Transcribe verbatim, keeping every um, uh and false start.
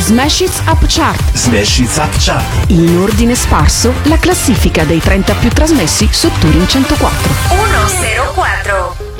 Smash Hits Up Chart. Smash Hits Up Chart. In ordine sparso, la classifica dei trenta più trasmessi su Touring centoquattro. uno zero quattro.